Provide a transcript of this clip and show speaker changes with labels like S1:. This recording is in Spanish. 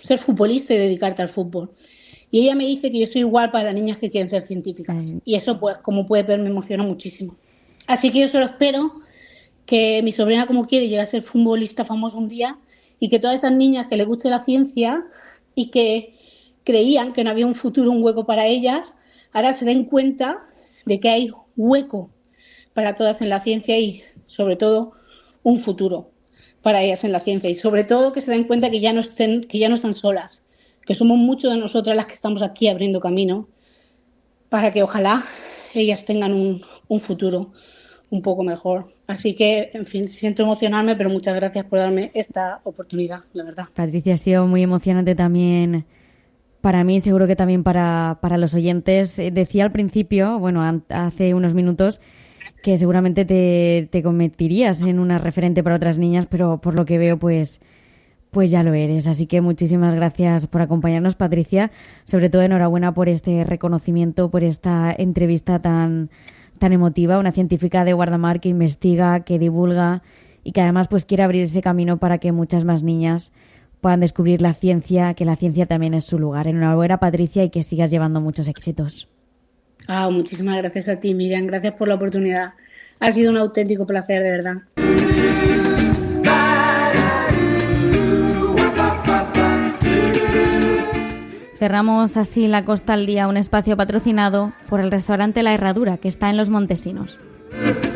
S1: ser futbolista y dedicarte al fútbol. Y ella me dice que yo soy igual para las niñas que quieren ser científicas. Y eso, pues, como puedes ver, me emociona muchísimo. Así que yo solo espero que mi sobrina, como quiere, llegue a ser futbolista famoso un día y que todas esas niñas que les guste la ciencia y que creían que no había un futuro, un hueco para ellas, ahora se den cuenta de que hay hueco para todas en la ciencia y, sobre todo, un futuro para ellas en la ciencia. Y, sobre todo, que se den cuenta que ya no están solas, que somos muchos de nosotras las que estamos aquí abriendo camino para que ojalá ellas tengan un futuro un poco mejor. Así que, en fin, siento emocionarme, pero muchas gracias por darme esta oportunidad, la verdad.
S2: Patricia, ha sido muy emocionante también para mí, seguro que también para los oyentes. Decía al principio, bueno, hace unos minutos, que seguramente te convertirías en una referente para otras niñas, pero por lo que veo, pues ya lo eres. Así que muchísimas gracias por acompañarnos, Patricia. Sobre todo, enhorabuena por este reconocimiento, por esta entrevista tan emotiva. Una científica de Guardamar que investiga, que divulga y que además pues quiere abrir ese camino para que muchas más niñas puedan descubrir la ciencia, que la ciencia también es su lugar. Enhorabuena, Patricia, y que sigas llevando muchos éxitos.
S1: Muchísimas gracias a ti, Miriam. Gracias por la oportunidad. Ha sido un auténtico placer, de verdad.
S3: Cerramos así La Costa al Día, un espacio patrocinado por el restaurante La Herradura, que está en Los Montesinos.